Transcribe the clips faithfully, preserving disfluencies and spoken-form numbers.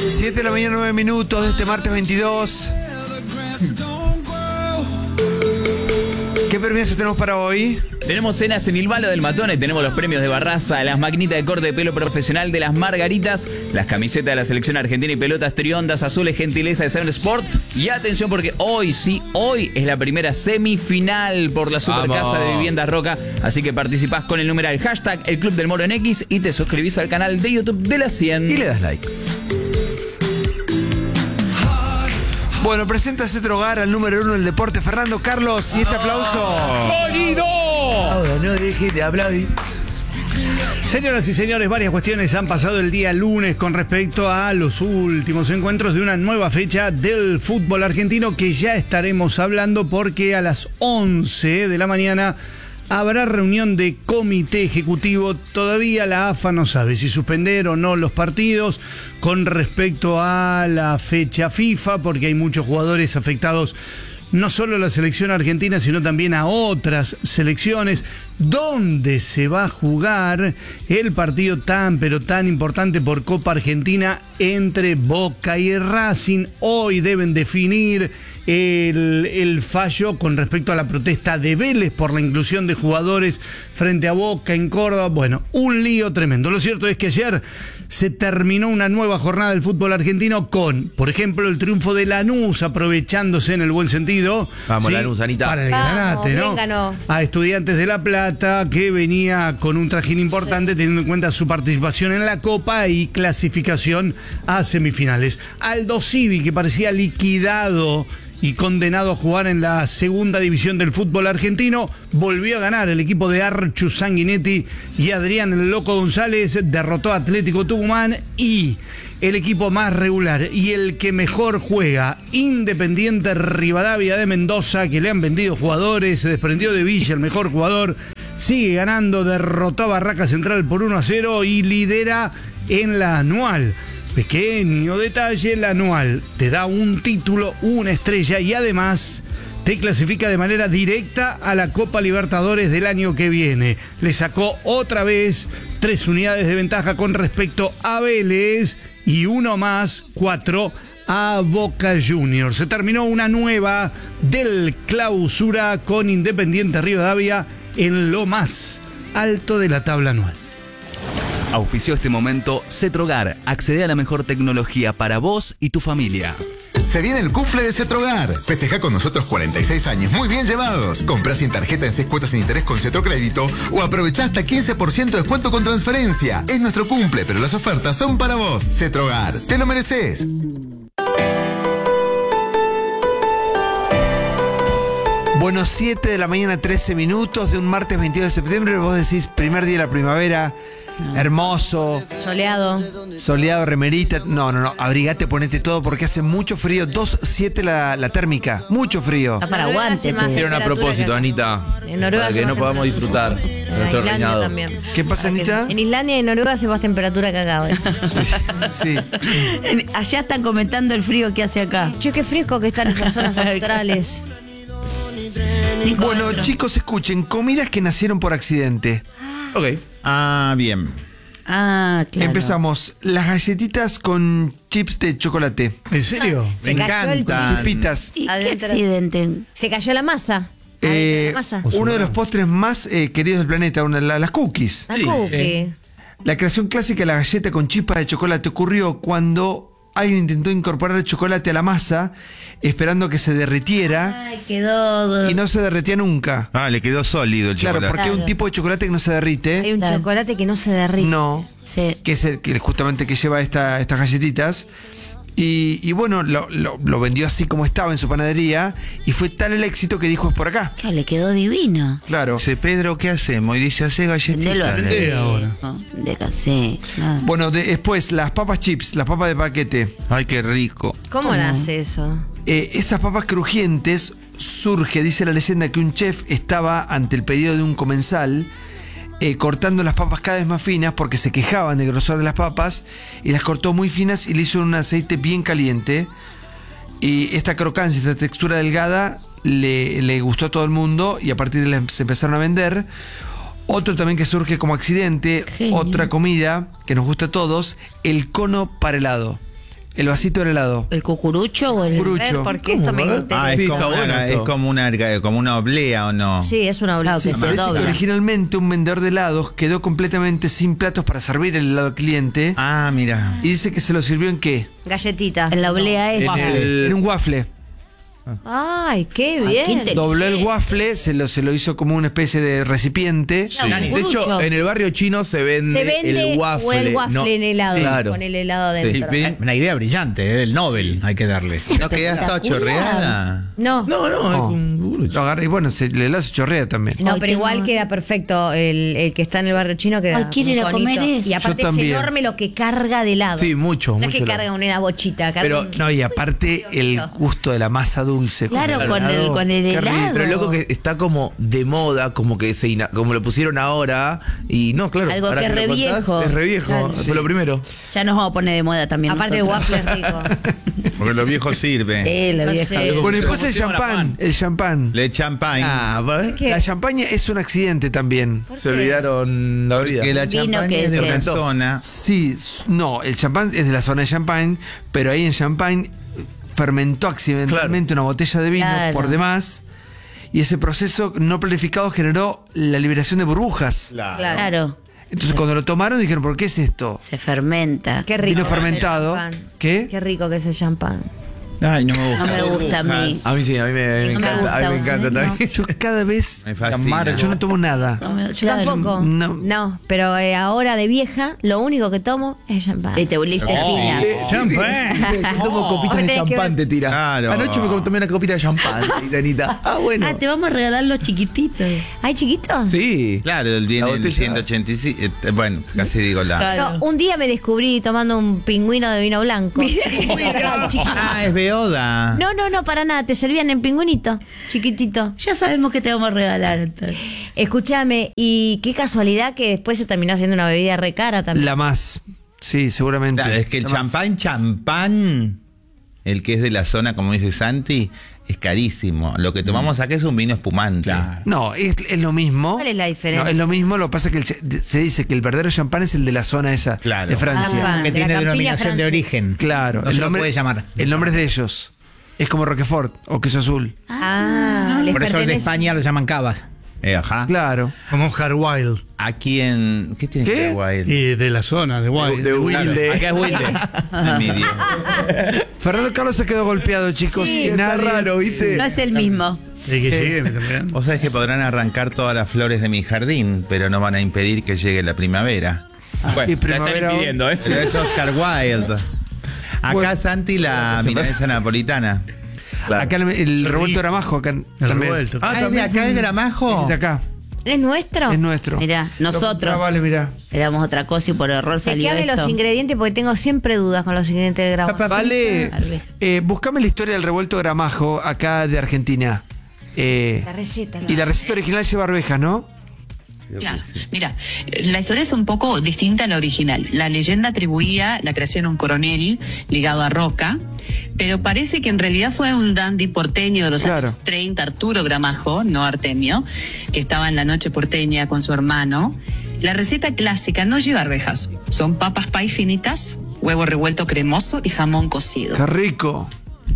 siete de la mañana, nueve minutos de este martes veintidós. ¿Qué premios tenemos para hoy? Tenemos cenas en el Balo del Matone, tenemos los premios de Barraza, las maquinitas de corte de pelo profesional de las Margaritas, las camisetas de la selección argentina y pelotas triondas azules gentileza de Seven Sport. Y atención porque hoy, sí, hoy es la primera semifinal por la Supercasa Vamos. de Viviendas Roca. Así que participás con el numeral hashtag El Club del Moro en X y te suscribís al canal de YouTube de la cien. Y le das like. Bueno, presenta Cetro Hogar al número uno del deporte, Fernando Carlos, y este aplauso. ¡Sonido! Ahora no deje de aplaudir. Señoras y señores, varias cuestiones han pasado el día lunes con respecto a los últimos encuentros de una nueva fecha del fútbol argentino que ya estaremos hablando porque a las once de la mañana habrá reunión de comité ejecutivo. Todavía la A F A no sabe si suspender o no los partidos con respecto a la fecha FIFA, porque hay muchos jugadores afectados, no solo a la selección argentina, sino también a otras selecciones. ¿Dónde se va a jugar el partido tan, pero tan importante por Copa Argentina entre Boca y Racing? Hoy deben definir el, el fallo con respecto a la protesta de Vélez por la inclusión de jugadores frente a Boca en Córdoba. Bueno, un lío tremendo. Lo cierto es que ayer se terminó una nueva jornada del fútbol argentino con, por ejemplo, el triunfo de Lanús, aprovechándose en el buen sentido. Vamos, ¿sí? Lanús, Anita. Para el Vamos, Granate, ¿no? venga, no. A Estudiantes de La Plata, que venía con un trajín importante, sí, teniendo en cuenta su participación en la Copa y clasificación a semifinales. Aldo Civi, que parecía liquidado y condenado a jugar en la segunda división del fútbol argentino, volvió a ganar. El equipo de Archu Sanguinetti y Adrián el Loco González derrotó a Atlético Tucumán. Y el equipo más regular y el que mejor juega, Independiente Rivadavia de Mendoza, que le han vendido jugadores, se desprendió de Villa, el mejor jugador, sigue ganando, derrotó a Barraca Central por uno a cero y lidera en la anual. Pequeño detalle, la anual te da un título, una estrella y además te clasifica de manera directa a la Copa Libertadores del año que viene. Le sacó otra vez tres unidades de ventaja con respecto a Vélez y uno más, cuatro a Boca Juniors. Se terminó una nueva del Clausura con Independiente Rivadavia en lo más alto de la tabla anual. Auspició este momento Cetro Hogar. Accede a la mejor tecnología para vos y tu familia. Se viene el cumple de Cetro Hogar. Festeja con nosotros cuarenta y seis años muy bien llevados. Comprá sin tarjeta en seis cuotas sin interés con Cetro Crédito o aprovechá hasta quince por ciento de descuento con transferencia. Es nuestro cumple, pero las ofertas son para vos. Cetro Hogar, te lo mereces. Bueno, siete de la mañana, trece minutos de un martes veintidós de septiembre. Vos decís, primer día de la primavera, hermoso, Soleado. soleado, remerita. No, no, no, abrigate, ponete todo porque hace mucho frío. dos siete la, la térmica, mucho frío. Está para aguante. Hicieron a propósito, Anita, En Noruega para que hace no más podamos temperatura. disfrutar de En nuestro Islandia reinado. también. ¿Qué pasa, Anita? En Islandia y en Noruega hace más temperatura que acá. ¿eh? Sí, sí. Allá están comentando el frío que hace acá. Che, qué fresco que están esas zonas australes. Bueno, chicos, escuchen, comidas que nacieron por accidente. Ok. Ah, bien. Ah, claro. Empezamos, las galletitas con chips de chocolate. ¿En serio? Se Me cayó el encantan. Chipitas. ¿Y qué Adentro. accidente? Se cayó la masa. Eh, La masa. uno de los postres más eh, queridos del planeta, una, la- las cookies. La Sí, cookie. La creación clásica de la galleta con chispas de chocolate ocurrió cuando alguien intentó incorporar el chocolate a la masa, esperando que se derritiera, Ay, quedó. y no se derretía nunca. Ah, le quedó sólido el Claro, chocolate. porque hay un Claro. tipo de chocolate que no se Hay derrite. un Claro. chocolate que no se derrite. No, Sí. que es el que justamente que lleva esta, estas galletitas. Y, y bueno, lo, lo- lo vendió así como estaba en su panadería, y fue tal el éxito que dijo, es por acá. Claro, le quedó divino. Claro. Dice, Pedro, ¿qué hacemos? Y dice, hace Vendelo galletitas. así. Sí, ahora. No, vendelo así. No. Bueno, de- después, las papas chips, las papas de paquete. Ay, qué rico. ¿Cómo nace eso? Eh, esas papas crujientes surge, dice la leyenda, que un chef estaba ante el pedido de un comensal eh, cortando las papas cada vez más finas porque se quejaban del grosor de las papas y las cortó muy finas y le hizo un aceite bien caliente. Y esta crocancia, esta textura delgada le, le gustó a todo el mundo y a partir de ahí se empezaron a vender. Otro también que surge como accidente, Genio. otra comida que nos gusta a todos, el cono para helado. El vasito del helado. ¿El cucurucho o el Cucurucho. Porque esto me interesa. Ah, es, Sí, como está bueno una, es esto. como una como una oblea, ¿o no? Sí, es una Claro, obligación. que se Parece que dobla. originalmente un vendedor de helados quedó completamente sin platos para servir el helado al cliente. Ah, mira. Y dice que se lo sirvió en qué? Galletita. En la oblea En esa. el- En un waffle. Ay, qué Ay, qué bien. inteligente. Dobló el waffle, se lo, se lo hizo como una especie de recipiente. De hecho, en el barrio chino se vende, Se vende el waffle. o el waffle no- en helado. Claro. Con el helado Sí, adentro. ven- Una idea brillante, ¿eh? El Nobel hay que darle. ¿No quedas toda chorreada? No. no. No, no, es Oh. un cucurucho. Lo agarra y bueno, se, el helado se chorrea también. pero Ay, tengo- igual queda perfecto el, el que está en el barrio chino. Queda Ay, quiero un ir a conito. comer eso. Y aparte Yo es también. enorme lo que carga de helado. Sí, mucho, No mucho es que helado. carga una bochita, carga Pero- un- No, y aparte el gusto de la masa dulce. Claro, el con el, helado. con el Qué rico. helado. Pero loco que está como de moda, como que se ina- como lo pusieron ahora y no, claro. Algo ahora que es lo re contás, viejo. Es re viejo, Claro. fue lo primero. Ya nos vamos a poner de moda también. Aparte el nosotros. waffle es rico. Porque lo viejo sirve. Eh, la No vieja. sé. Bueno, y después el Como champán. Juan. El champán. Le champagne. Ah, ¿vale? ¿Qué? La champaña es un accidente también. Se olvidaron la bebida. Que la Vino champagne que es de es una de- zona. Sí, s- no, el champán es de la zona de Champagne, pero ahí en Champagne fermentó accidentalmente una botella de vino Claro. por demás y ese proceso no planificado generó la liberación de burbujas. Claro. Claro, Entonces cuando lo tomaron dijeron, ¿por qué es esto? se fermenta. Qué rico. Vino que es el fermentado. champán. ¿Qué? Qué rico que es el champán. Ay, no me No gusta. me gusta a mí. A mí sí, a mí me, me No me encanta, gusta, a mí me ¿vos encanta sabés? también. Yo cada vez Me fascina. amargo. Yo no tomo nada. No me- Yo claro. tampoco. No. No, pero eh, ahora de vieja, lo único que tomo es champán. Y te volviste fina. ¡Champán! Tomo copitas Me de tenés que champán, ver- te tira. Claro. Anoche me tomé una copita de champán, Anita. Ah, bueno. Ah, te vamos a regalar los chiquititos. ¿Ay, chiquitos? Sí. Claro, el viene La el botella. ciento ochenta y cinco. eh, Bueno, casi digo la. Claro. No, un día me descubrí tomando un pingüino de vino blanco. Ah, es beoda. No, no, no, para nada. Te servían en pingüinito, chiquitito. Ya sabemos que te vamos a regalar entonces. Escúchame, y qué casualidad que después se terminó haciendo una bebida re cara también. La más. Sí, seguramente. Claro, es que el La más. champán, champán, el que es de la zona, como dice Santi, es carísimo. Lo que tomamos acá es un vino espumante. No, es, es lo mismo. ¿Cuál es la diferencia? No, es lo mismo, lo que pasa es que el ch- se dice que el verdadero champán es el de la zona esa Claro. de Francia. Ah, Que de la tiene campiña denominación de francesa. origen. Claro, No se lo puede llamar. El nombre es de ellos. Es como Roquefort o queso azul. Ah, les Por eso en pertenece. España lo llaman cava. Eh, ajá. Claro. Como un Hard Aquí en. ¿Qué tiene ¿Qué? que ver Wild? Y de la zona, de Wild. De Wilde. Acá es Wilde. Envidia. Fernando Carlos se quedó golpeado, chicos. Sí, y Está nadie- raro, ¿viste? No es el mismo. Y que llegue también. Vos sabés que podrán arrancar todas las flores de mi jardín, pero no van a impedir que llegue la primavera. Bueno, Y la están primavera- impidiendo, ¿eh? Pero es Oscar Wilde. Acá Bueno. Santi la milanesa napolitana. Claro. Acá el, el revuelto gramajo. Acá El también. revuelto. Ah, ¿es de acá el gramajo? Es de acá. ¿Es nuestro? Es nuestro. Mirá, Lo- nosotros. Ah, vale, mirá. Éramos otra cosa y por error salió Chequeame esto. los ingredientes porque tengo siempre dudas con los ingredientes del gramo. Vale. Arbe. Eh, buscame la historia del revuelto gramajo acá de Argentina. Eh, La receta. y la receta original lleva arvejas, ¿no? Claro, mira, la historia es un poco distinta a la original. La leyenda atribuía la creación a un coronel ligado a Roca, pero parece que en realidad fue un dandy porteño de los Claro. años treinta, Arturo Gramajo, no Artemio, que estaba en la noche porteña con su hermano. La receta clásica no lleva arvejas, son papas pay finitas, huevo revuelto cremoso y jamón cocido. Qué rico.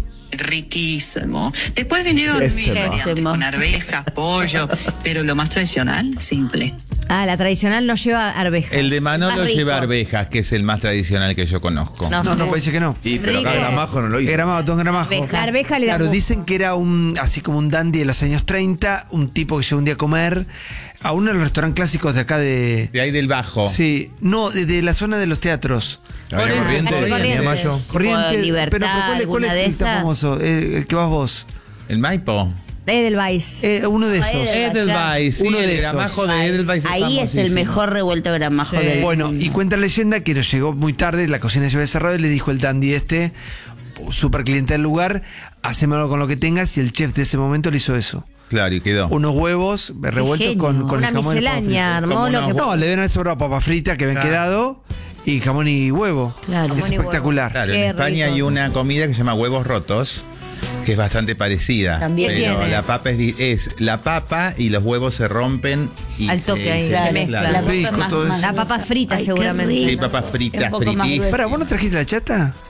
Riquísimo. Después vinieron Riquísimo. variantes con arvejas, pollo, pero lo más tradicional, simple. Ah, la tradicional no lleva arvejas. El de Manolo Más rico. lleva arvejas, que es el más tradicional que yo conozco. No, No, sé. no, puede ser que no. Y pero acá Rico. Gramajo no lo hizo. Gramajo, don Gramajo. Arveja. La arveja le da Claro, gusto. dicen que era un así como un dandy de los años treinta, un tipo que llegó un día a comer a uno de los restaurantes clásicos de acá de... De ahí del Bajo. Sí, no, de, de la zona de los teatros. Avenida Corrientes, Calle Avenida Corrientes. Mayo. Corrientes, Libertad, pero, pero ¿cuál, es- cuál alguna es de el tan esas? famoso? Eh, el que vas vos. El Maipo. Edelweiss. Eh, uno de Ah, esos. Edelweiss. Edelweiss, sí, Uno de el esos. gramajo de Edelweiss. Ahí es el famosísimo. mejor revuelto gramajo Sí. del Bueno, mundo. y cuenta la leyenda que nos llegó muy tarde, la cocina se había cerrado y le dijo el dandy este, super cliente del lugar, hacémelo con lo que tengas, y el chef de ese momento le hizo eso. Claro, y quedó. Unos huevos revueltos genio. con, con Una el jamón y papa miscelánea, frita. armó Como lo unos que... No, le deben haber sobrado papas fritas que habían Claro. quedado y jamón y huevo. Claro. Es Jamón y huevo. espectacular. Claro, Qué en España rico. hay una comida que se llama huevos rotos, que es bastante parecida. También pero tiene. la papa es, di- es la papa y los huevos se rompen y Al toque se- ahí, se se mezclan. mezcla. La papa Rico es más- todo más eso. La papa gruesa. frita Ay, qué seguramente. rico. Sí, papas fritas, Un poco más fritísimas. gruesa. Pará, ¿vos no trajiste la chata?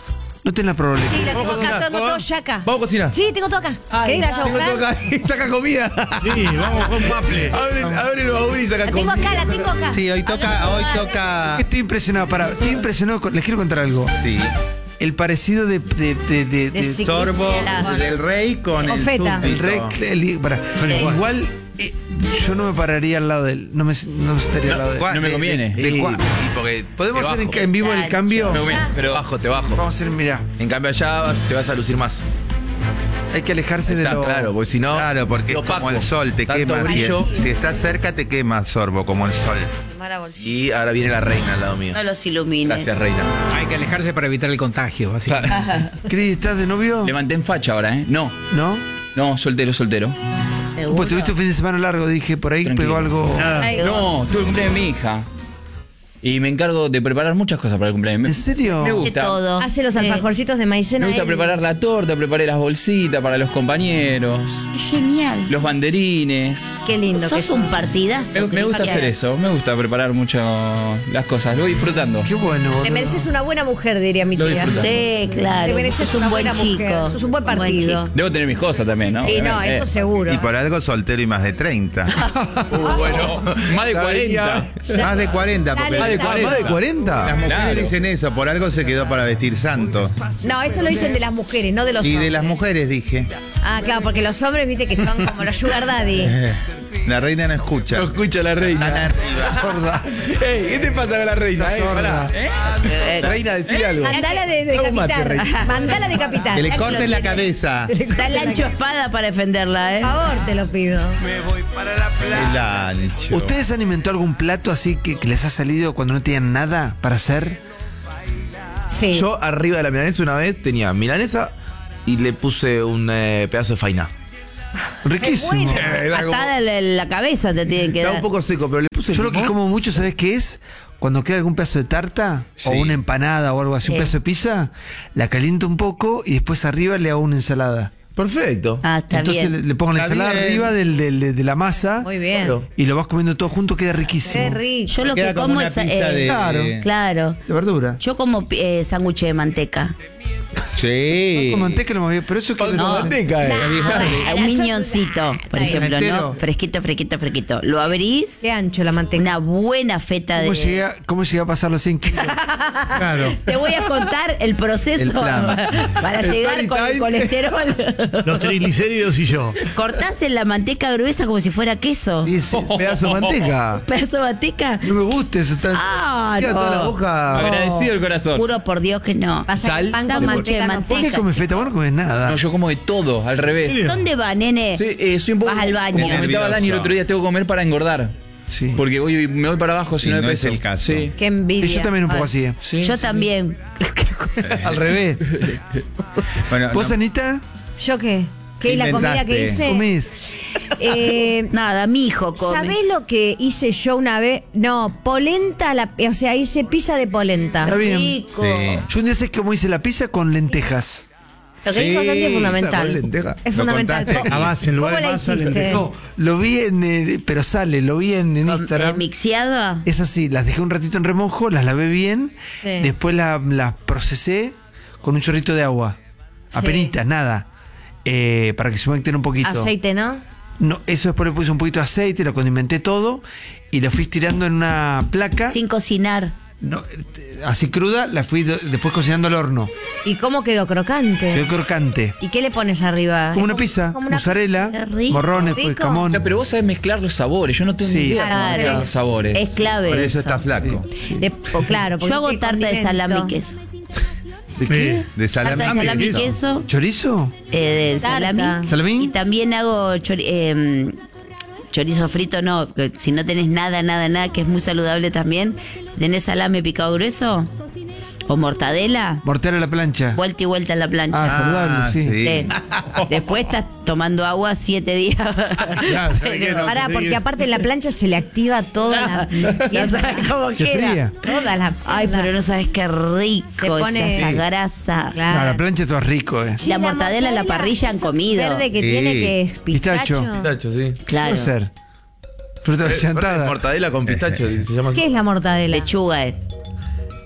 No tenés la probabilidad. Sí, la Vamos tengo a acá, cocinar. tengo todo ya acá. Vamos a cocinar. Sí, tengo todo acá. ¿Querés ir a Tengo buscar? todo acá. Saca comida. Sí, vamos con Maple. Abre, abre el baúl y saca La tengo comida. acá, la tengo acá. Sí, hoy toca, hoy toca. Estoy impresionado, para, estoy impresionado. con- les quiero contar algo. Sí. El parecido de, de, de, de- de- sí. Sorbo Ciclista. del rey con Con el feta. el súbdito. rey, el- para, igual eh, yo no me pararía al lado de él. No me, no me sentaría al lado de él. ¿Cuál? No me De- conviene. de- de Sí, cuál? y porque ¿Podemos te hacer en, bajo. en vivo el cambio? Me conviene, Te pero bajo, te bajo. Vamos a hacer, mirá, En cambio allá vas- te vas a lucir más. hay que alejarse de Está lo... claro, porque si no. Claro, porque es opaco. como el sol, te Tanto quema. Si, brillo. si estás cerca, te quema, Sorbo, como el sol. Mala bolsita. Y ahora viene la reina al lado mío. No los ilumines. Gracias, reina. Hay que alejarse para evitar el contagio, básicamente. Cris, ¿estás de novio? levanté en facha ahora, ¿eh? No, ¿No? no, soltero, soltero. ¿Seguro? Pues tuviste un fin de semana largo, dije, por ahí Tranquilo. pegó algo... Ay, No, tuve el cumpleaños de mi hija. Y me encargo de preparar muchas cosas para el cumpleaños. Me- ¿En serio? Me De gusta. todo. Hace los Sí. alfajorcitos de maicena. Me gusta él. preparar la torta, preparé las bolsitas para los compañeros, Es genial. los banderines. Qué lindo que Sos son. un partidazo. Me, me gusta hacer partidas. eso, me gusta preparar mucho las cosas, lo voy disfrutando. Qué bueno, Te boludo. mereces una buena mujer, diría mi Lo tía. disfruto. Sí, claro. Te mereces Sos un una buen buena chico. mujer. Sos un buen partido. Debo tener mis cosas también, ¿no? Y no, Eh, eso seguro. Y por algo soltero y más de treinta. uh, bueno, más de cuarenta. Más de cuarenta, porque Dale, Más de Sal. cuarenta. ¿Más de cuarenta? las mujeres Claro. dicen eso, por algo se quedó para vestir santo. No, eso lo dicen de las mujeres, no de los Y hombres. de las mujeres dije. Ah, claro, porque los hombres, viste, que son como los sugar daddy. Eh, La reina no escucha. No escucha la Están reina. arriba. Sorda. Ey, ¿qué te pasa con la reina? Está Eh, sorda. pará. Eh, reina, decir algo. Mandala de, de Hago un mate, capital. reina. Mandala de capital. Que le Ya corten lo la tiene. cabeza. Está el ancho espada para defenderla, ¿eh? Por favor, te lo pido. El ancho. ¿Ustedes han inventado algún plato así que, que les ha salido cuando no tenían nada para hacer? Sí. Yo arriba de la milanesa una vez tenía milanesa y le puse un eh, pedazo de faina. Riquísimo. Qué bueno. Atada la, la cabeza te tienen que Estaba dar. un poco seco, pero le puse Yo lo que limón. como mucho, ¿sabes qué es? Cuando queda algún pedazo de tarta Sí. o una empanada o algo así, un Sí. pedazo de pizza, la caliento un poco y después arriba le hago una ensalada. Perfecto. Ah, está Entonces bien. le, le pongo la Está ensalada bien. arriba del, del- de, de la masa Muy bien. Claro. y lo vas comiendo todo junto, queda riquísimo. Qué rico. Yo lo Queda que como como una es. pizza eh, de- Claro. Claro. De verdura. Yo como eh, sándwich de manteca. Sí. Con manteca no me había, pero eso que No, manteca, eh. Ah, un miñoncito, por Ahí. ejemplo, Entero. ¿no? Fresquito, fresquito, fresquito. Lo abrís, Qué ancho la manteca. una buena feta ¿Cómo de. llegué, a- ¿Cómo llegué a pasar los cien kilos? Claro. Te voy a contar el proceso El plan. para El llegar story con el time. colesterol. Los triglicéridos y yo. Cortás en la manteca gruesa como si fuera queso. Y ese- Pedazo de manteca. Pedazo de manteca. no me gusta eso. tan- Ah, Queda toda la no. boca. Agradecido el corazón. Juro por Dios que no. Pasa que el Sal, pan con sándwich de manteca no ¿Por qué manteca. comes feta? Vos no comes nada. No, yo como de todo, al revés. ¿Dónde va, nene? Sí, eh, soy un poco. Vas al baño. Como comentaba Dani el otro día, tengo que comer para engordar. Sí. Porque voy, me voy para abajo si Y no me no es peso. el caso. Sí. Qué envidia. Y yo también un poco Ay. así. ¿eh? Sí, Yo sí. también. Al revés. Bueno, ¿Vos, no- Anita? ¿Yo qué? ¿Qué ¿Qué es la comida que inventaste? hice? ¿Comés? Eh, Nada, mi hijo come. ¿Sabés lo que hice yo una vez? No, polenta, a la, o sea, hice pizza de polenta. Está bien. Rico. Sí. Yo un día sé cómo hice la pizza con lentejas. Lo que Sí, dijo Santi es esa con fundamental. lenteja. Es Lo fundamental. contaste ¿Cómo- A base, en lugar ¿Cómo de la masa, hiciste? lentejas. No, lo vi en. eh, pero sale, lo vi en, en Eh, Instagram. mixeado. Es así, las dejé un ratito en remojo, las lavé bien, Sí. después la- las procesé con un chorrito de agua. Apenitas, nada. Eh, para que se humecten un poquito. Aceite, ¿no? No, eso después le puse un poquito de aceite, lo condimenté todo y lo fui tirando en una placa. Sin cocinar. No, eh, así cruda, la fui do- después cocinando al horno. ¿Y cómo quedó crocante? Quedó crocante. ¿Y qué le pones arriba? Como una pizza, Como una mozzarella, pizza. Qué rico. morrones, Rico. jamón. No, pero vos sabés mezclar los sabores. Yo no tengo Sí. ni idea cómo Claro. mezclar los sabores. Es clave. Por eso eso. está flaco. De- o claro, porque Yo hago tiene tarta de condimento. salami y queso. ¿De qué? De Tarta salami. de salami y queso. queso. ¿Chorizo? eh, de Tarta. salami. ¿Salamín? Y también hago chori- eh, chorizo frito, no. Que si no tenés nada, nada, nada, que es muy saludable también. Tenés salame picado grueso o mortadela, Mortera a la plancha. vuelta y vuelta en la plancha. Ah, saludable, Ah, sí. sí. Sí. Después estás tomando agua siete días. Claro, ¿sabes qué? No, Pará, te porque digo- aparte en la plancha se le activa toda la. No sabes cómo Se queda. fría. Toda la. Ay, pero no sabes qué rico Se pone- esa Sí. grasa. Claro. No, la plancha todo es rico, eh. Sí, La mortadela en la parrilla han eso comido. verde que Sí. tiene que es pistacho. Pistacho. Pistacho, sí. ¿Qué Claro. va a ser? Fruta Eh, brillantada. mortadela con pistacho, se llama así. ¿Qué es la mortadela? Lechuga es.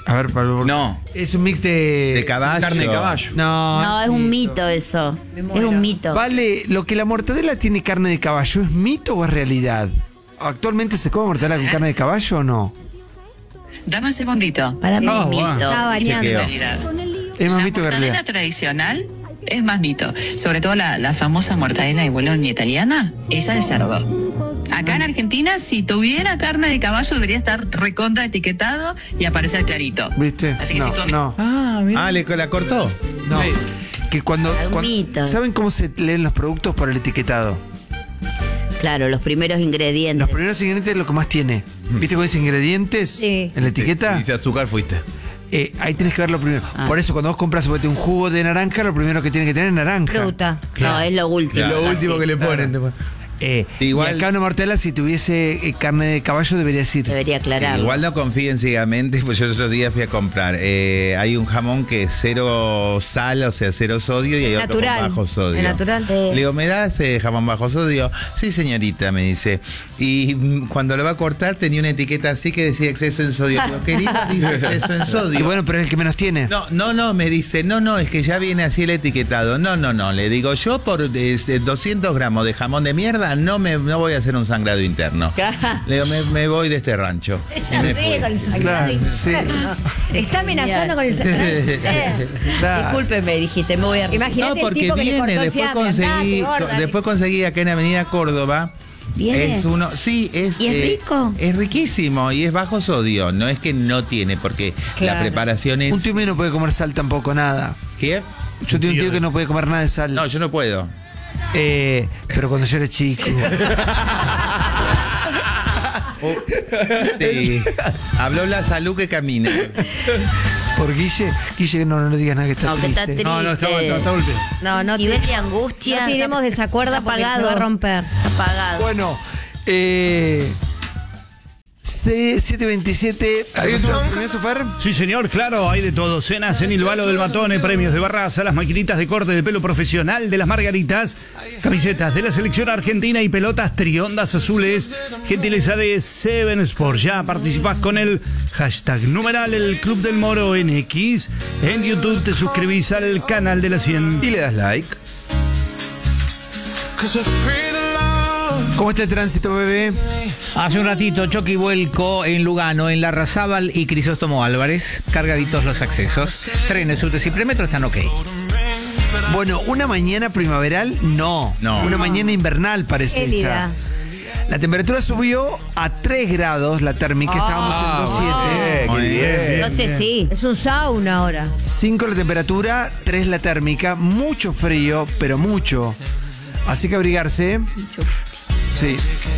A ver, Pablo. No. Es un mix de. De caballo. Carne de caballo. No. No, es un mito eso. Es un mito. Vale, lo que la mortadela tiene carne de caballo, ¿es mito o es realidad? ¿Actualmente se come mortadela con carne de caballo o no? Dame un segundito. Para mí Oh, es mito. wow. Estaba bañando. Chequeo. Realidad. Es más La mito que mortadela realidad. tradicional es más mito. Sobre todo la, la famosa mortadela de Bologna italiana, esa de cerdo. Acá en Argentina, si tuviera carne de caballo, debería estar recontra etiquetado y aparecer clarito. ¿Viste? Así que no, si tú- no, Ah, mira. Ah, ¿le, la cortó? no. Sí. Que cuando, Un cuan- mito. ¿Saben cómo se leen los productos por el etiquetado? Claro, los primeros ingredientes. Los primeros ingredientes es lo que más tiene. ¿Viste cómo dice ingredientes Sí. en la etiqueta? Si dice azúcar, fuiste. Eh, ahí tenés que ver lo primero. Ah. Por eso, cuando vos compras suponete, un jugo de naranja, lo primero que tiene que tener es naranja. Fruta. No, es lo último. Claro. Lo último casi. que le ponen. después. Eh, Igual- y acá una mortadela, si tuviese eh, carne de caballo, debería decir. Debería aclarar. Igual no confíen ciegamente, pues yo el otro día fui a comprar. Eh, hay un jamón que es cero sal, o sea, cero sodio, y hay otro Natural. con bajo sodio. El natural. Le digo, ¿me das eh, jamón bajo sodio? Sí, señorita, me dice. Y mm, cuando lo va a cortar tenía una etiqueta así que decía exceso en sodio. Digo, querido, dice exceso en Y sodio. bueno, pero es el que menos tiene. No, no, no, me dice, no, no, es que ya viene así el etiquetado. No, no, no, le digo, yo por este, doscientos gramos de jamón de mierda no me no voy a hacer un sangrado interno. Le digo, me, me voy de este rancho. Ya Y me sé, fui. con el sangrado Claro, interno. Está amenazando con el sangrado interno. Claro. Discúlpeme, dijiste, me voy a... No, Imagínate el porque tipo que le viene, cortó el después fiambre. conseguí, Andate, gorda. después conseguí acá en Avenida Córdoba. ¿Viene? Es uno, sí, es, ¿Y es eh, rico? es riquísimo y es bajo sodio. No es que no tiene, porque la Claro. preparación es. Un tío mío no puede comer sal tampoco, nada. ¿Qué? Yo tengo un tío que no puede comer nada de sal. No, yo no puedo. Eh, pero cuando yo era chico. Oh, sí. Habló la salud que camina. Por Guille, Guille, no, no le digas nada que está No, que está triste. triste. No, no, está, está, está golpeado. No, no, Nivel te- de angustia. no tiremos de esa cuerda porque se va a romper. Apagado. Bueno, eh, C siete veintisiete. ¿Primero, Sofer? Sí, señor, claro, hay de todo. Cenas en el Balo del Matone, premios de Barraza, las maquinitas de corte de pelo profesional de las Margaritas, camisetas de la selección argentina y pelotas triondas azules. Gentileza de Seven Sports. Ya participás con el hashtag numeral el Club del Moro en X. En YouTube te suscribís al canal de la cien. Y le das like. ¿Cómo está el tránsito, bebé? Hace un ratito, choque y vuelco en Lugano, en Larrazábal y Crisóstomo Álvarez. Cargaditos los accesos. Trenes, subtes y premetro están ok. Bueno, una mañana primaveral, no. No. Una mañana invernal parece Gélida. esta. La temperatura subió a tres grados, la térmica, estábamos en dos coma siete. Muy bien. No sé si. Es un sauna ahora. cinco la temperatura, tres la térmica, mucho frío, pero mucho. Así que abrigarse. ¿eh? Sí.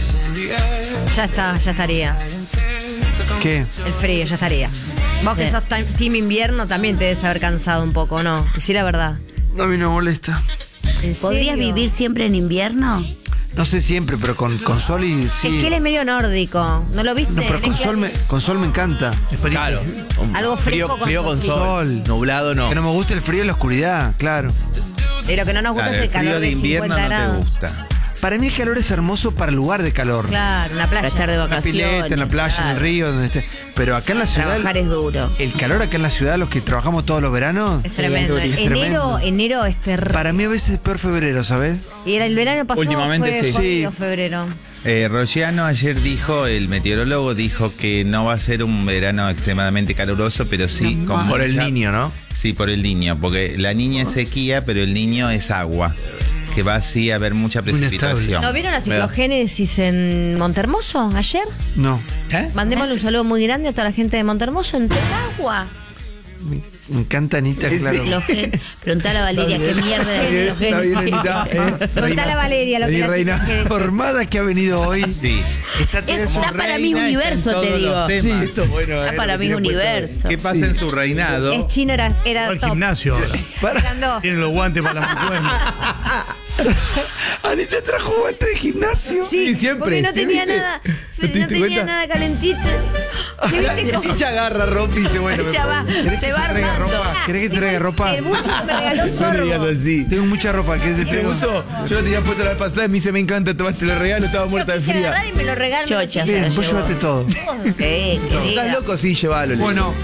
Ya está, ya estaría. ¿Qué? El frío, ya estaría. Vos que sos tan- team invierno también te debes haber cansado un poco, ¿no? Sí, la verdad. No, a mí no me molesta. ¿En ¿Podrías serio? vivir siempre en invierno? No sé siempre, pero con, con sol y sí. Es que él es medio nórdico. ¿No lo viste? No, pero con Es sol, me, con sol me encanta. Claro. Un Algo frío, fresco con frío con sol. sol. Sol. Nublado no. Que no me gusta el frío y la oscuridad, claro. Y lo que no nos gusta Claro, es el el frío calor de de invierno cincuenta no te grados. gusta. Para mí el calor es hermoso para el lugar de calor. Claro, una Para playa. estar de En la vacaciones. pileta, en la playa, en el claro. río, donde esté. Pero acá en la ciudad. Trabajar es duro. El calor acá en la ciudad, los que trabajamos todos los veranos. Es tremendo. es enero, tremendo. enero es terrible. Para mí a veces es peor febrero, ¿sabes? Y era el verano pasado. Últimamente fue sí. jodido Sí. febrero. Eh, Rociano ayer dijo, el meteorólogo dijo que no va a ser un verano extremadamente caluroso, pero sí con Por el mucha- niño, ¿no? Sí, por el niño, porque la niña es sequía, pero el niño es agua, que va así a haber mucha precipitación. ¿No vieron la ciclogénesis en Montermoso ayer? No. ¿Eh? Mandémosle un saludo muy grande a toda la gente de Montermoso en agua. Me, me encanta Anita, claro. Ciclogen- Preguntale a Valeria qué mierda de Está bien, ciclogénesis. Anita, ¿eh? Preguntale a Valeria lo que Vení, la reina. ciclogénesis. Formada que ha venido hoy. Sí. Está Es- Como está para mi reina, universo, está en te todos digo. los temas. Sí, esto bueno. Está eh, para lo mi tiene puesto. universo. ¿Qué pasa en su reinado? Es chino, era, era Al top. gimnasio ahora. Fernando, Tienen los guantes para la mancuerna. Anita trajo guante de gimnasio. sí, siempre. porque no ¿Sí, tenía viste? nada, ¿No te no diste tenía cuenta? nada calentito. ¿Sí, viste cómo? Ella agarra ropa y dice, bueno, Ya va, se va traiga armando. ropa? ¿Querés que te traiga ropa? El buzo que me regaló no digas Sorbo. así. Tengo mucha ropa. ¿Qué te ¿Te tengo? puso? Yo lo tenía puesto la vez pasada y me dice, me encanta, tomaste el regalo, estaba Lo muerta de quise fría. agarrar y me lo regaló. Chocha. Bien, se vos lo llevó. llevaste todo. Eh, ¿Estás querida. loco? Sí, llévalo. le digo. Bueno,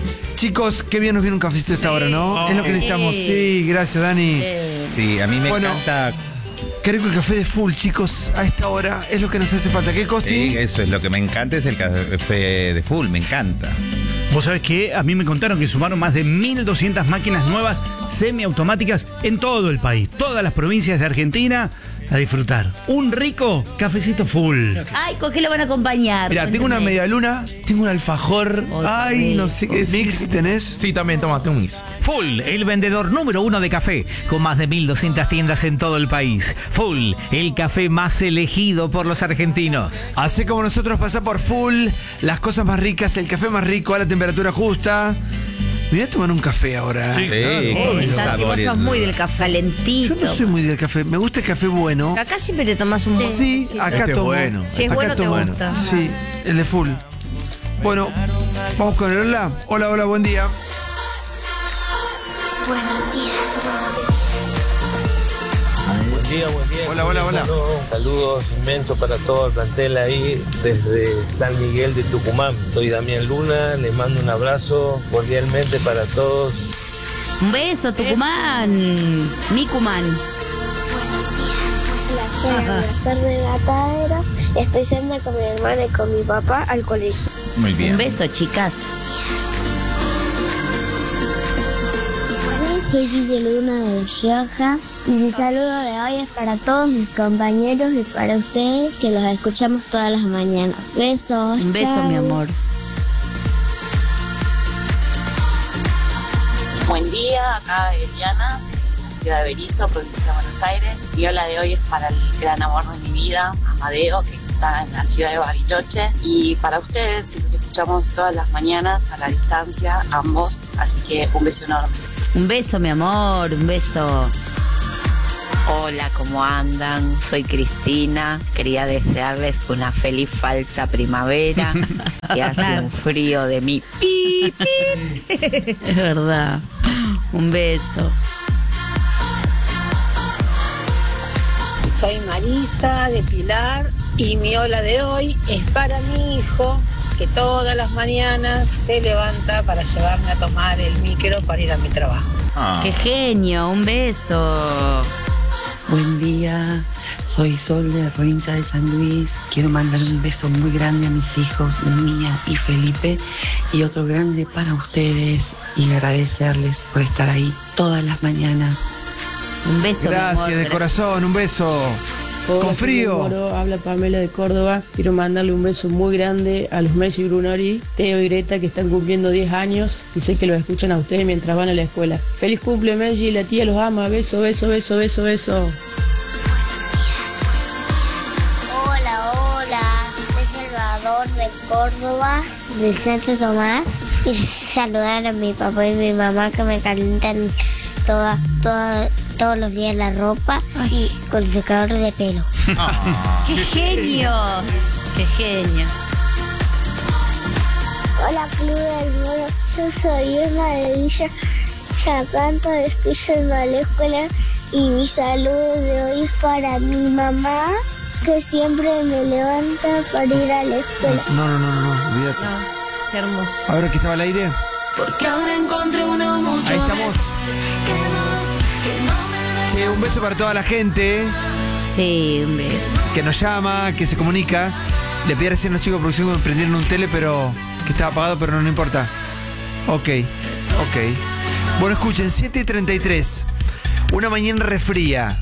Chicos, qué bien nos viene un cafecito a esta hora, ¿no? Oh. Es lo que necesitamos. Sí, gracias, Dani. Sí, a mí me Bueno. encanta. Creo que el café de full, chicos, a esta hora es lo que nos hace falta. ¿Qué, Costi? Sí, eso es lo que me encanta, es el café de full, me encanta. Vos sabés que a mí me contaron que sumaron más de mil doscientas máquinas nuevas semiautomáticas en todo el país, todas las provincias de Argentina, a disfrutar. Un rico cafecito full. Ay, ¿con qué lo van a acompañar? Mira, tengo una Cuéntame. media luna, tengo un alfajor. Oh, Ay, rico. no sé qué decir. ¿Mix tenés? Sí, también, toma, tengo un mix. Full, el vendedor número uno de café, con más de mil doscientas tiendas en todo el país. Full, el café más elegido por los argentinos. Hace como nosotros, pasa por full, las cosas más ricas, el café más rico a la temperatura justa. Me voy a tomar un café ahora. Sí, Eh, con Santi, vos sabores. sos muy del café. Calentito. Yo no soy muy del café, me gusta el café bueno. Acá siempre te tomas un buen Sí, cafecito. acá Este es tomo. bueno. Si es Acá bueno, te tomo. gusta. Sí, el de full. Bueno, vamos con el hola. Hola, hola, buen día. Buenos días. Buen día, buen día. Hola, hola, hola. Saludos inmensos para todo el plantel ahí desde San Miguel de Tucumán. Soy Damián Luna, les mando un abrazo cordialmente para todos. Un beso, Tucumán. Micumán. Soy Almazar de Mataderos. Estoy yendo con mi hermana y con mi papá al colegio. Muy bien. Un beso, chicas. Soy Guille Luna de Rioja y mi saludo de hoy es para todos mis compañeros y para ustedes que los escuchamos todas las mañanas. Besos. Un beso, chao. mi amor. Buen día, acá Eliana, en la ciudad de Berizo, provincia de Buenos Aires. Y hola de hoy es para el gran amor de mi vida, Amadeo, que está en la ciudad de Bariloche. Y para ustedes, que los escuchamos todas las mañanas a la distancia, ambos. Así que un beso enorme. Un beso, mi amor. Un beso. Hola, ¿cómo andan? Soy Cristina. Quería desearles una feliz falsa primavera. Que hace un frío de mi pi, pi. Es verdad. Un beso. Soy Marisa de Pilar y mi hola de hoy es para mi hijo que todas las mañanas se levanta para llevarme a tomar el micro para ir a mi trabajo. Ah. Qué genio. Un beso. Buen día, soy Sol de provincia de San Luis. Quiero mandar un beso muy grande a mis hijos, Mía y Felipe, y otro grande para ustedes y agradecerles por estar ahí todas las mañanas. Un beso, mi Gracias, amor. de Gracias. corazón, un beso. Con frío. Moro, habla Pamela de Córdoba. Quiero mandarle un beso muy grande a los Messi Brunori, Teo y Greta, que están cumpliendo diez años y sé que los escuchan a ustedes mientras van a la escuela. Feliz cumple, Messi, la tía los ama. Beso, beso, beso, beso, beso. Hola, hola. Soy Salvador de Córdoba, del Santo Tomás. Y saludar a mi papá y mi mamá que me calientan toda, toda, todos los días la ropa y con secador de pelo. ¡Qué genios! ¡Qué genio! Hola, Club del Moro. Yo soy Emma de Villa Yacanto. Estoy yendo a la escuela y mi saludo de hoy es para mi mamá, que siempre me levanta para ir a la escuela. No, no, no, no, no, olvídate. Qué hermoso. Ahora que estaba al aire. Porque ahora encontré uno mucho. Ahí estamos. Che, un beso para toda la gente Sí, un beso. que nos llama, que se comunica. Le pedí recién a los chicos de producción que me prendieron un tele, pero que estaba apagado, pero no importa. Ok, ok. Bueno, escuchen, siete y treinta y tres. Una mañana refría.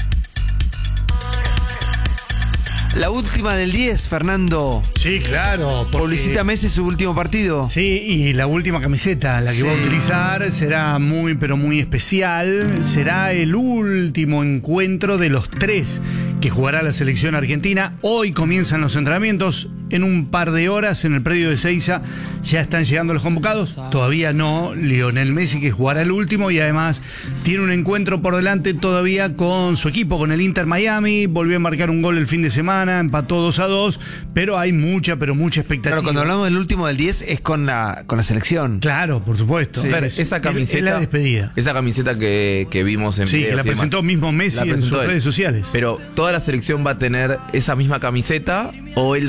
La última del diez, Fernando. Sí, claro. porque- Publicita Messi su último partido. Sí, y la última camiseta, la que Sí. va a utilizar, será muy, pero muy especial. Será el último encuentro de los tres que jugará la selección argentina. Hoy comienzan los entrenamientos. En un par de horas en el predio de Seiza ya están llegando los convocados. Todavía no. Lionel Messi, que jugará el último, y además tiene un encuentro por delante todavía con su equipo, con el Inter Miami. Volvió a marcar un gol el fin de semana, empató dos a dos, pero hay mucha, pero mucha expectativa. Claro, cuando hablamos del último del diez es con la, con la selección. Claro, por supuesto. Sí. Fer, Es- esa es- camiseta. es la despedida. Esa camiseta que, que vimos en Sí, videos que la y demás. presentó mismo Messi La en presentó sus él. redes sociales. Pero toda la selección va a tener esa misma camiseta o él solo va a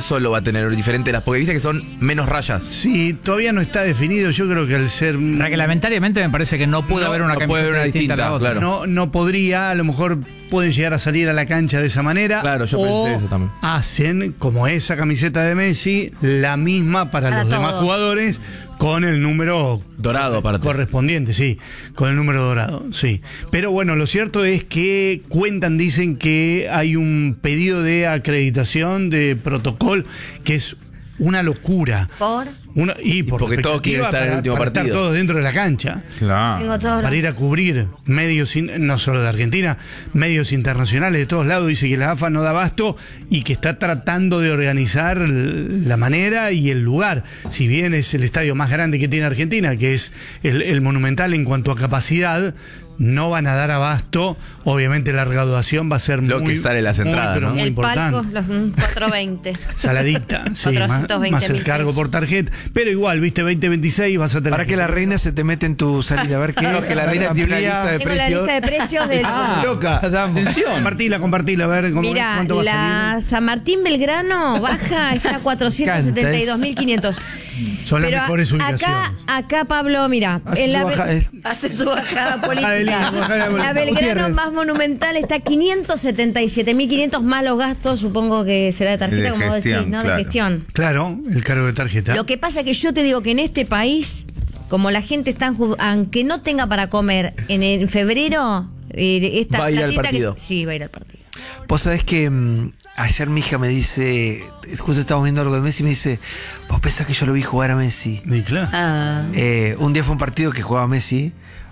tener diferente las, porque viste que son menos rayas. Sí, todavía no está definido. Yo creo que al ser reglamentariamente me parece que no puede no, haber una no camiseta puede haber una distinta, distinta, a la otra. claro. No, no podría, a lo mejor pueden llegar a salir a la cancha de esa manera. Claro, yo o pensé eso también. hacen, como esa camiseta de Messi, la misma para, Para los todos. demás jugadores con el número dorado aparte. correspondiente, sí, con el número dorado, sí. Pero bueno, lo cierto es que cuentan, dicen que hay un pedido de acreditación de protocolo que es una locura. Por. Una, y por porque todo quiere expectativa estar en el para, último para partido. estar todos dentro de la cancha. Tengo todo Para ir a cubrir medios, in- no solo de Argentina, medios internacionales de todos lados. Dice que la A F A no da abasto y que está tratando de organizar l- la manera y el lugar. Si bien es el estadio más grande que tiene Argentina, que es el, el Monumental en cuanto a capacidad, no van a dar abasto. Obviamente la recaudación va a ser Lo muy, que sale en las muy, entradas, pero ¿no? muy El importante. palco, los mm, cuatrocientos veinte. Saladita, sí, más, cuatrocientos veinte más el mil cargo pesos. por tarjeta. Pero igual, viste, veinte veintiséis vas a tener. Para que la reina se te mete en tu salida. A ver qué. No, que la reina tiene una lista de Tengo la lista de precios del. Ah, Loca. atención. Compartila, compartila, a ver cómo, Mira, cuánto va a la salir. San Martín Belgrano baja, está a cuatrocientos setenta y dos mil quinientos. Son las Pero mejores a- ubicaciones. acá, acá Pablo, mira, Hace en su la, baja- Be- eh, Hace su bajada política. Adelina, bajala, la bajala. Belgrano Gutiérrez. más monumental está a quinientos setenta y siete mil quinientos más los gastos, supongo que será de tarjeta, De como vos decís, gestión, ¿no? claro. De gestión. Claro, el cargo de tarjeta. Lo que pasa es que yo te digo que en este país, como la gente está, en ju- aunque no tenga para comer en, en febrero, eh, esta Va a ir al platita que- partido. sí, va a ir al partido. Vos sabés que mm, ayer mi hija me dice, justo estábamos viendo algo de Messi, me dice, vos pensás que yo lo vi jugar a Messi. Y claro. Ah. Eh, un día fue un partido que jugaba Messi,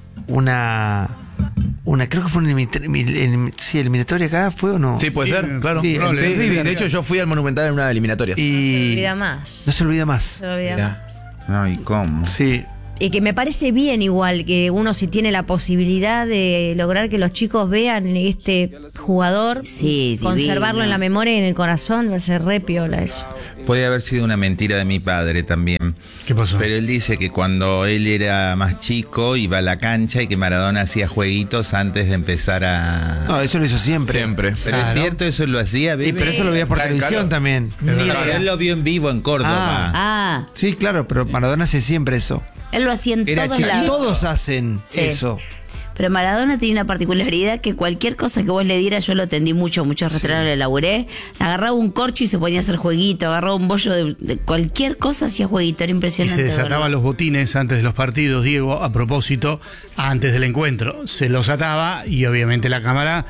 una, una creo que fue una elimina- elim- sí, eliminatoria acá, ¿fue o no? Sí, puede Sí, ser, claro. sí, No, el sí, River. sí, de hecho, yo fui al Monumental en una eliminatoria. Se Y olvida más. no se olvida más. Se olvida Mirá. más. No, ¿y cómo? Sí. Y que me parece bien igual que uno si tiene la posibilidad de lograr que los chicos vean este jugador, Sí, conservarlo divino. en la memoria y en el corazón, va a ser re piola eso. Puede haber sido una mentira de mi padre también. ¿Qué pasó? Pero él dice que cuando él era más chico iba a la cancha y que Maradona hacía jueguitos antes de empezar a... No, eso lo hizo siempre. Siempre. Pero es cierto, eso lo hacía, Sí, Bebe? pero eso lo veía por Está en televisión calor. también. Pero él lo vio en vivo en Córdoba. Ah, Sí, claro, pero Maradona hace siempre eso. Él lo hacía en Era todos chiquito. lados. Todos hacen Sí. eso. Pero Maradona tiene una particularidad que cualquier cosa que vos le dieras, yo lo atendí mucho, muchos restaurantes le elaboré, agarraba un corcho y se ponía a hacer jueguito, agarraba un bollo de, de cualquier cosa, hacía jueguito, era Y impresionante. se desataban verlo. los botines antes de los partidos, Diego, a propósito, antes del encuentro. Se los ataba y obviamente la cámara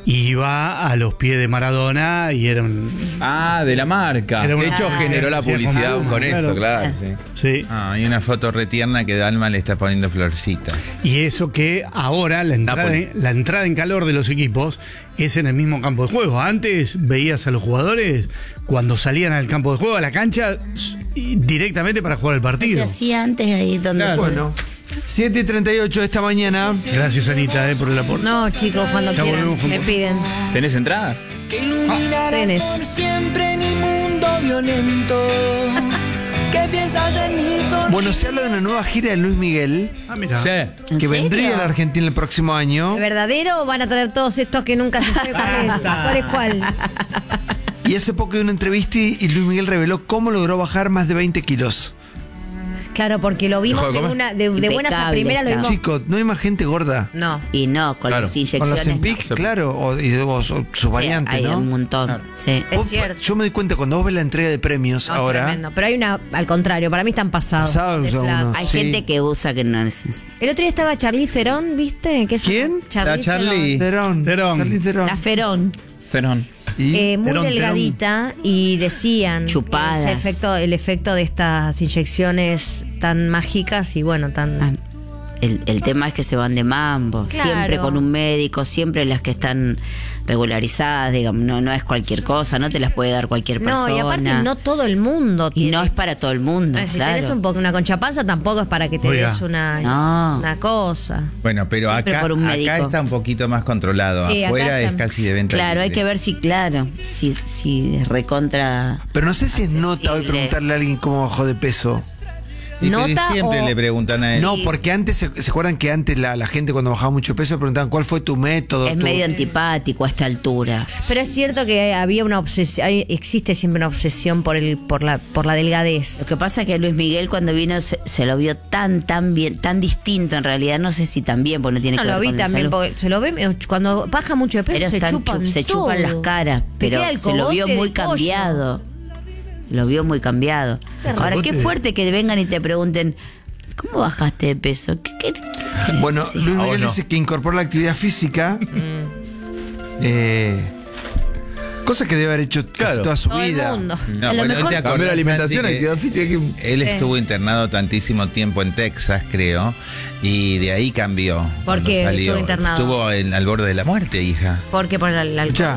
iba a los pies de Maradona y era un... Ah, de la marca. Era De una- hecho, generó la Hacía publicidad como- con claro. eso, claro. Sí. Sí. Ah, hay una foto retierna que Dalma le está poniendo florcitas. Y eso que ahora la entrada, Napoli. la entrada en calor de los equipos es en el mismo campo de juego. Antes veías a los jugadores cuando salían al campo de juego, a la cancha, s- y directamente para jugar el Se partido. hacía antes ahí donde Claro. se- Bueno, siete y treinta y ocho de esta mañana. Gracias, Anita, eh, por el aporte. no, chicos, cuando Ya quieran, volvemos con me vos. piden. ¿Tenés entradas? Tenés. Siempre mi mundo violento. ¿Qué piensas en mi sonrisa? Bueno, se habla de una nueva gira de Luis Miguel Ah, mira. Sí. ¿En que serio? vendría a la Argentina el próximo año. ¿De verdadero o van a traer todos estos que nunca se sabe cuál es? ¿Cuál es cuál? Y hace poco dio una entrevista y y Luis Miguel reveló cómo logró bajar más de veinte kilos. Claro, porque lo vimos Dejó de de, comer. una, de, de buenas a Impecable primeras, lo está. vimos. Chicos, no hay más gente gorda. No. Y no, con Claro. las Con inyecciones. los Zempic, no. claro, o, y- o- o sus Sí, variantes, hay ¿no? un montón. Sí. Es Vos- cierto. Yo me doy cuenta cuando vos ves la entrega de premios No, ahora. tremendo. Pero hay una, al contrario, para mí están pasados. Pasados, de ya flaco. uno. Hay Sí. gente que usa que no es. El otro día estaba Charlize Theron, ¿viste? ¿Qué es? ¿Quién? Charlize La Charlie. Theron. Terón. Terón. Charlize Theron. La Ferón. Ferón. Y- Eh, muy Terón, delgadita y decían Chupadas. ese efecto, el efecto de estas inyecciones tan mágicas y bueno, tan... Ah, El, el tema es que se van de mambo, Claro. siempre con un médico, siempre las que están regularizadas, digamos, no, no es cualquier cosa, no te las puede dar cualquier persona. No, y aparte no todo el mundo Y tiene. no es para todo el mundo, Ah, si claro. tenés un poco una concha panza, tampoco es para que te Oiga. des una, No. una cosa. Bueno, pero Siempre acá, por un acá médico. está un poquito más controlado. Sí, acá Afuera es está- casi de venta Claro, hay libre. que ver si, claro, si, si es recontra... Pero no sé si es nota hoy Accesible. preguntarle a alguien cómo bajó de peso. Y pero nota siempre o... le preguntan a él. No, porque antes, ¿se, se acuerdan que antes la, la gente cuando bajaba mucho peso preguntaban cuál fue tu método? Es tu... medio antipático a esta altura. Pero es cierto que había una obsesión, hay- existe siempre una obsesión por el por la por la delgadez. Lo que pasa es que Luis Miguel cuando vino se, se lo vio tan, tan bien, tan distinto en realidad. No sé si tan bien, porque no tiene No que ver lo vi con la también, salud. porque se lo ve cuando baja mucho de peso, Pero se están chupan chu- se chupan todo. las caras, Te pero queda el se lo vio cogote muy de pollo. cambiado. Lo vio muy cambiado. Ahora, qué fuerte que vengan y te pregunten, ¿cómo bajaste de peso? ¿Qué, qué, qué Bueno, decís? Luis Miguel Ah, no. dice que incorporó la actividad física. eh, cosa que debe haber hecho casi Claro. toda su Todo el vida. mundo. No, A lo bueno, mejor- ¿te acordás, Cambió la alimentación, Santi, que actividad física. que- Él Sí. estuvo internado tantísimo tiempo en Texas, creo, y de ahí cambió. ¿Por cuando qué salió. estuvo internado? Estuvo en- al borde de la muerte, hija. Porque por el alcohol. Ya.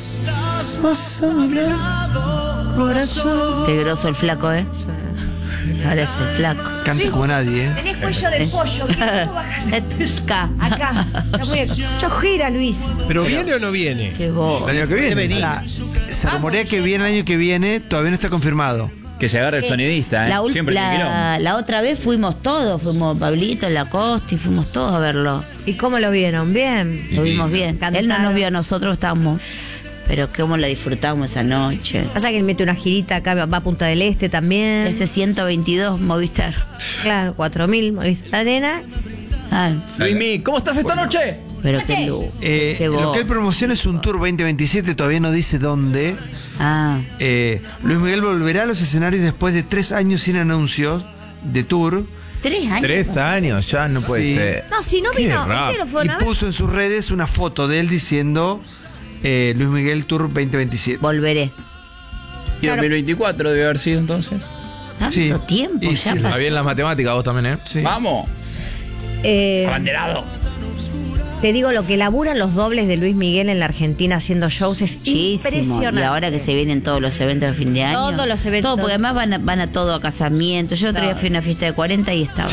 Qué groso el flaco, ¿eh? Parece el flaco. Canta como nadie, ¿eh? Tenés cuello de pollo, ¿cómo bajaste? Acá. Acá. Está muy yo gira, Luis. ¿Pero viene o no viene? Qué vos. El año que Debe viene. venir. Ah, se rumorea que viene el año que viene, todavía no está confirmado. Que se agarre el sonidista, ¿eh? La, ul- Siempre tiene quilombo. la, la otra vez fuimos todos, fuimos Pablito, Lacoste, y fuimos todos a verlo. ¿Y cómo lo vieron? ¿Bien? Lo vimos bien. Cantaron. Él no nos vio a nosotros, estábamos. Pero cómo la disfrutamos esa noche. Pasa que él mete una girita acá, va a Punta del Este también. Ese ciento veintidós Movistar. Claro, cuatro mil, Movistar Arena. Ah, Luismi, ¿cómo estás esta noche? pero qué luz. Eh, qué lo voz. que él promociona es un tour veinte veintisiete, todavía no dice dónde. Ah, Eh, Luis Miguel volverá a los escenarios después de tres años sin anuncios de tour. tres años. Tres años, ya no puede Sí. ser. No, si no Qué vino, raro. ¿ustedes lo Y fueron a ver? puso en sus redes una foto de él diciendo eh, Luis Miguel Tour veinte veintisiete. Volveré. Y dos mil veinticuatro debe haber sido entonces. Tanto Sí. tiempo, Y ya sí, pasó. Está bien las matemáticas vos también, ¿eh? Sí. Vamos. Eh, Abanderado. te digo, lo que laburan los dobles de Luis Miguel en la Argentina haciendo shows es Muchísimo. impresionante. Y ahora que se vienen todos los eventos de fin de año. Todos los eventos. Todo, porque además van a, van a todo a casamientos. Yo otro día Todo. fui a una fiesta de cuarenta y estaba.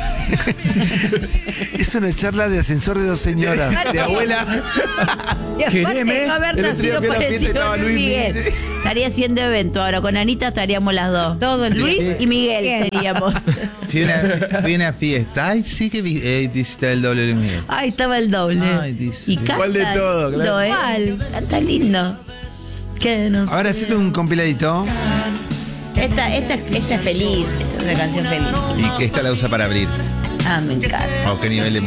Es una charla de ascensor de dos señoras. De abuela. Y aparte Quereme. de no haber El otro día nacido fui a la fiesta y parecido estaba a Luis Luis Miguel. Miguel. Estaría haciendo evento ahora. Con Anita estaríamos las dos. Todo el Luis día. y Miguel Bien. seríamos. Fui a una, fui a una fiesta. Ay, sí que vi, eh, dice el doble de Luis Miguel. Ay, estaba el doble. Ay, dice. y canta ¿Cuál de todo, claro? lindo, ¿eh? ¿Cuál? Canta lindo. Que no Ahora sé. hacete un compiladito. Esta, esta, esta es feliz. Esta es una canción feliz. Y que esta la usa para abrir. Ah, me encanta. ¿O qué nivel de